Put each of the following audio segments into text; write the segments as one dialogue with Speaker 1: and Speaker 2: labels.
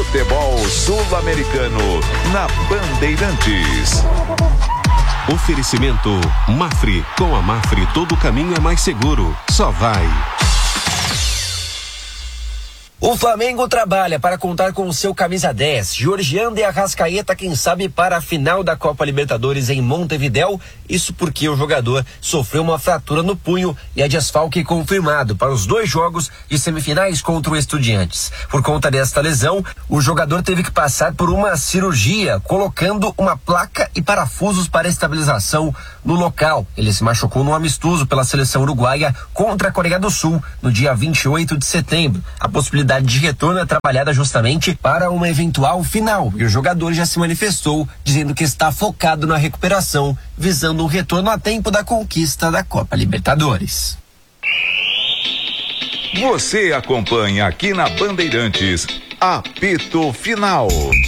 Speaker 1: Futebol sul-americano na Bandeirantes.
Speaker 2: Oferecimento Mafre. Com a Mafre todo caminho é mais seguro. Só vai.
Speaker 3: O Flamengo trabalha para contar com o seu camisa 10, Georgian de Arrascaeta, quem sabe para a final da Copa Libertadores em Montevidéu. Isso porque o jogador sofreu uma fratura no punho e é desfalque confirmado para os 2 jogos de semifinais contra o Estudiantes. Por conta desta lesão, o jogador teve que passar por uma cirurgia, colocando uma placa e parafusos para estabilização no local. Ele se machucou no amistoso pela seleção uruguaia contra a Coreia do Sul no dia 28 de setembro. A possibilidade de retorno é trabalhada justamente para uma eventual final, e o jogador já se manifestou dizendo que está focado na recuperação, visando um retorno a tempo da conquista da Copa Libertadores.
Speaker 1: Você acompanha aqui na Bandeirantes, apito final.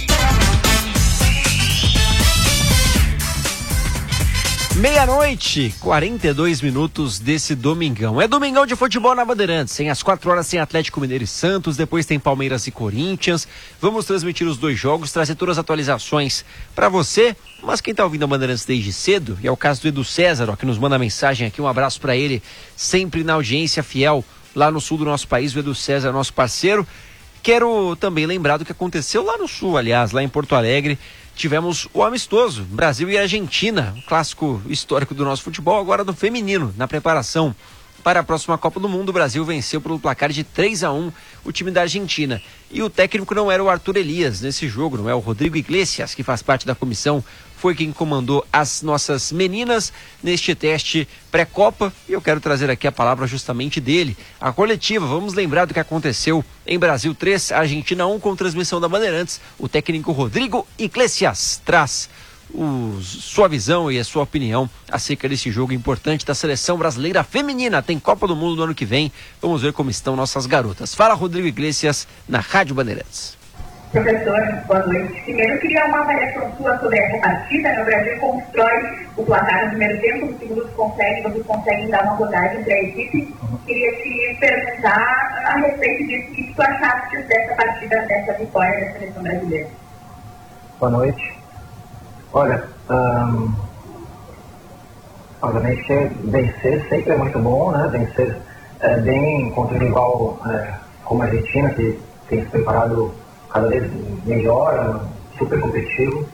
Speaker 4: Meia-noite, 42 minutos desse domingão. É domingão de futebol na Bandeirantes. Às 4 horas tem Atlético Mineiro e Santos, depois tem Palmeiras e Corinthians. Vamos transmitir os 2 jogos, trazer todas as atualizações para você. Mas quem tá ouvindo a Bandeirantes desde cedo, e é o caso do Edu César, que nos manda mensagem aqui, um abraço para ele, sempre na audiência fiel lá no sul do nosso país, o Edu César, nosso parceiro. Quero também lembrar do que aconteceu lá no sul, aliás, lá em Porto Alegre. Tivemos o amistoso, Brasil e Argentina, um clássico histórico do nosso futebol, agora do feminino, na preparação para a próxima Copa do Mundo. O Brasil venceu pelo placar de 3-1 o time da Argentina. E o técnico não era o Arthur Elias nesse jogo, não é o Rodrigo Iglesias, que faz parte da comissão, foi quem comandou as nossas meninas neste teste pré-Copa. E eu quero trazer aqui a palavra justamente dele, a coletiva. Vamos lembrar do que aconteceu em Brasil 3, Argentina 1, com transmissão da Bandeirantes. O técnico Rodrigo Iglesias traz sua visão e a sua opinião acerca desse jogo importante da seleção brasileira feminina. Tem Copa do Mundo no ano que vem. Vamos ver como estão nossas garotas. Fala Rodrigo Iglesias na Rádio Bandeirantes.
Speaker 5: Professor, boa noite. Primeiro, eu queria uma avaliação sua sobre essa partida. O Brasil constrói o placar no primeiro tempo, no segundo vocês conseguem dar uma rodagem para a equipe. Queria te perguntar a respeito disso, o que tu achaste dessa partida, dessa vitória da seleção brasileira?
Speaker 6: Boa noite. Olha, obviamente que vencer sempre é muito bom, né? Vencer bem contra um rival como a Argentina, que tem se preparado cada vez melhor, super competitivo.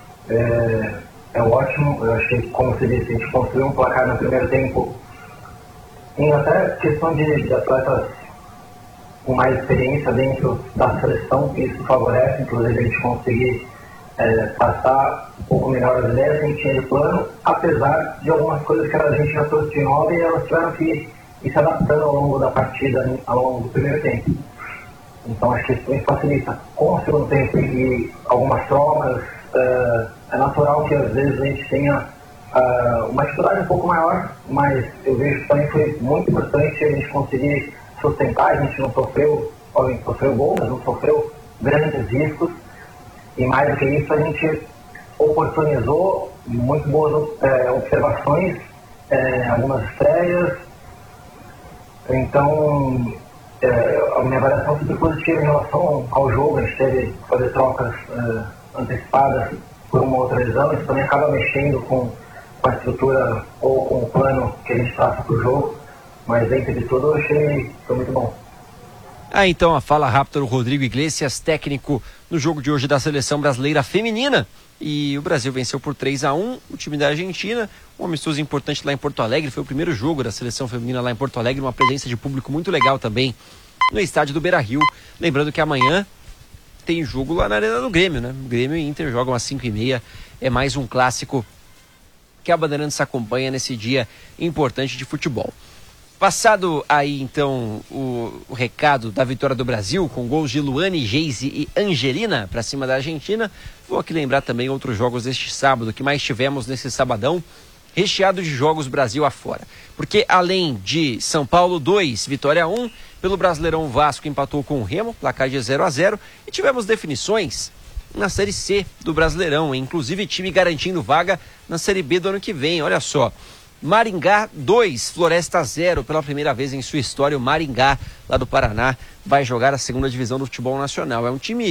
Speaker 6: É ótimo. Eu acho que, como você disse, a gente construiu um placar no primeiro tempo, em até questão de atletas com mais experiência dentro da seleção, que isso favorece, inclusive, a gente conseguir passar um pouco melhor as ideias que a gente tinha de plano, apesar de algumas coisas que a gente já trouxe de nova e elas tiveram que ir se adaptando ao longo da partida, ao longo do primeiro tempo. Então acho que isso também facilita. Com o segundo tempo e algumas trocas, é natural que às vezes a gente tenha uma dificuldade um pouco maior, mas eu vejo que também foi muito importante a gente conseguir sustentar. A gente não sofreu gols, mas não sofreu grandes riscos. E mais do que isso, a gente oportunizou muito boas observações, algumas estreias. Então, a minha avaliação foi positiva em relação ao jogo. A gente teve que fazer trocas antecipadas por uma outra lesão. Isso também acaba mexendo com a estrutura ou com o plano que a gente traça para o jogo. Mas, dentro de tudo, eu achei que foi muito bom.
Speaker 4: Então a fala rápida do Rodrigo Iglesias, técnico no jogo de hoje da seleção brasileira feminina. E o Brasil venceu por 3-1 o time da Argentina, um amistoso importante lá em Porto Alegre. Foi o primeiro jogo da seleção feminina lá em Porto Alegre, uma presença de público muito legal também no estádio do Beira-Rio. Lembrando que amanhã tem jogo lá na Arena do Grêmio, né? O Grêmio e Inter jogam às 5h30, é mais um clássico que a Bandeirantes acompanha nesse dia importante de futebol. Passado aí, então, o recado da vitória do Brasil, com gols de Luane, Geise e Angelina para cima da Argentina, vou aqui lembrar também outros jogos deste sábado, que mais tivemos nesse sabadão, recheado de jogos Brasil afora. Porque além de São Paulo 2, Vitória 1, pelo Brasileirão o Vasco empatou com o Remo, placar de 0-0, e tivemos definições na Série C do Brasileirão, inclusive time garantindo vaga na Série B do ano que vem, olha só. Maringá 2, Floresta 0, pela primeira vez em sua história, o Maringá, lá do Paraná, vai jogar a segunda divisão do futebol nacional. É um time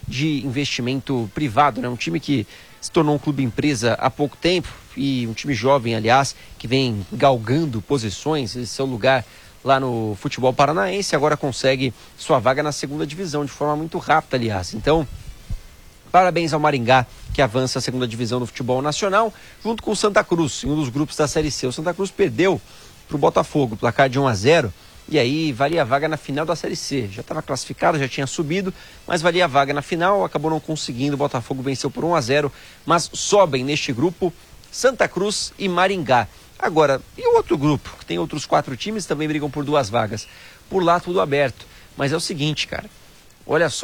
Speaker 4: de investimento privado, né? Um time que se tornou um clube empresa há pouco tempo e um time jovem, aliás, que vem galgando posições, esse seu lugar lá no futebol paranaense, agora consegue sua vaga na segunda divisão de forma muito rápida, aliás. Então, parabéns ao Maringá, que avança a segunda divisão do futebol nacional, junto com o Santa Cruz, em um dos grupos da Série C. O Santa Cruz perdeu para o Botafogo, placar de 1-0, e aí valia a vaga na final da Série C. Já estava classificado, já tinha subido, mas valia a vaga na final, acabou não conseguindo. O Botafogo venceu por 1-0, mas sobem neste grupo Santa Cruz e Maringá. Agora, e o outro grupo, que tem outros 4 times, também brigam por 2 vagas. Por lá tudo aberto. Mas é o seguinte, cara, olha só.